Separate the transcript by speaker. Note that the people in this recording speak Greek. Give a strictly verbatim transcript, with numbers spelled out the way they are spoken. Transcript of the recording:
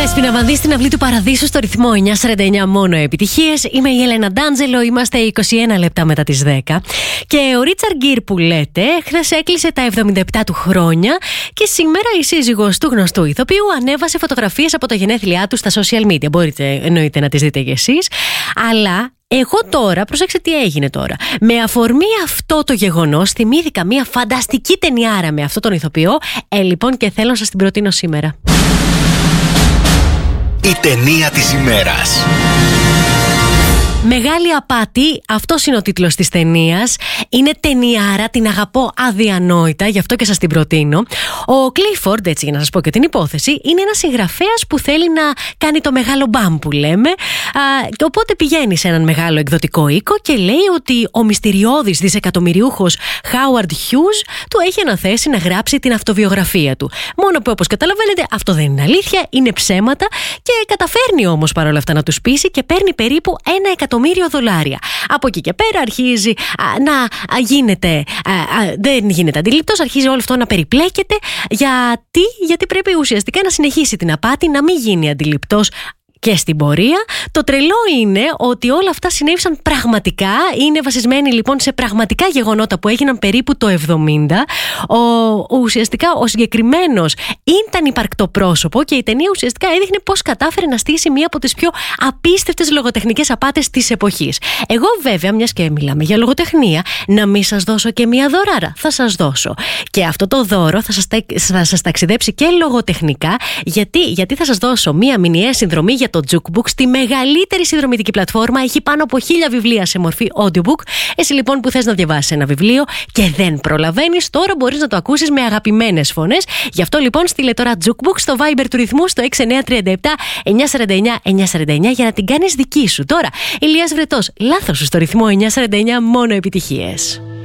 Speaker 1: Δέσποινα Βανδύ στην αυλή του Παραδείσου στο ρυθμό εννιά σαράντα εννιά μόνο επιτυχίες. Είμαι η Έλενα Ντάντζελο, είμαστε είκοσι ένα λεπτά μετά τις δέκα. Και ο Ρίτσαρντ Γκίρ που λέτε, χθες έκλεισε τα εβδομήντα επτά του χρόνια και σήμερα η σύζυγος του γνωστού ηθοποιού ανέβασε φωτογραφίες από τα γενέθλιά του στα social media. Μπορείτε εννοείται να τις δείτε κι εσείς. Αλλά εγώ τώρα, προσέξτε τι έγινε τώρα. Με αφορμή αυτό το γεγονός, θυμήθηκα μια φανταστική ταινιάρα με αυτόν τον ηθοποιό. Ε, λοιπόν, και θέλω να σας την προτείνω σήμερα.
Speaker 2: Η ταινία της ημέρας.
Speaker 1: Μεγάλη απάτη, αυτός είναι ο τίτλος της ταινίας. Είναι ταινιάρα, την αγαπώ αδιανόητα, γι' αυτό και σας την προτείνω. Ο Κλίφορντ, έτσι για να σας πω και την υπόθεση, είναι ένας συγγραφέας που θέλει να κάνει το μεγάλο μπαμ που λέμε. Α, και οπότε πηγαίνει σε έναν μεγάλο εκδοτικό οίκο και λέει ότι ο μυστηριώδης δισεκατομμυριούχος Χάουαρντ Χιούς του έχει αναθέσει να γράψει την αυτοβιογραφία του. Μόνο που, όπως καταλαβαίνετε, αυτό δεν είναι αλήθεια, είναι ψέματα, και καταφέρνει όμως παρόλα αυτά να τους πείσει και παίρνει περίπου ένα εκατομμύριο δολάρια. Από εκεί και πέρα αρχίζει α, να α, γίνεται, α, α, δεν γίνεται αντιληπτός, αρχίζει όλο αυτό να περιπλέκεται. Γιατί, γιατί πρέπει ουσιαστικά να συνεχίσει την απάτη, να μην γίνει αντιληπτός και στην πορεία. Το τρελό είναι ότι όλα αυτά συνέβησαν πραγματικά. Είναι βασισμένοι λοιπόν σε πραγματικά γεγονότα που έγιναν περίπου το εβδομήντα. Ο, ουσιαστικά ο συγκεκριμένος ήταν υπαρκτό πρόσωπο και η ταινία ουσιαστικά έδειχνε πώς κατάφερε να στήσει μία από τις πιο απίστευτες λογοτεχνικές απάτες της εποχής. Εγώ βέβαια, μιας και μιλάμε για λογοτεχνία, να μην σας δώσω και μία δωράρα. Θα σας δώσω. Και αυτό το δώρο θα σας, θα σας ταξιδέψει και λογοτεχνικά. Γιατί, γιατί θα σας δώσω μία μηνιαία συνδρομή για το Jukebook, τη μεγαλύτερη συνδρομητική πλατφόρμα. Έχει πάνω από χίλια βιβλία σε μορφή audiobook. Εσύ λοιπόν που θες να διαβάσεις ένα βιβλίο και δεν προλαβαίνεις, τώρα μπορείς να το ακούσεις με αγαπημένες φωνές. Γι' αυτό λοιπόν στείλε τώρα Jukebook στο Viber του ρυθμού στο έξι εννιά τρία επτά εννιά σαράντα εννιά εννιά σαράντα εννιά για να την κάνεις δική σου. Τώρα, Ηλίας Βρετός, λάθος σου στο ρυθμό εννιά σαράντα εννιά μόνο επιτυχίες.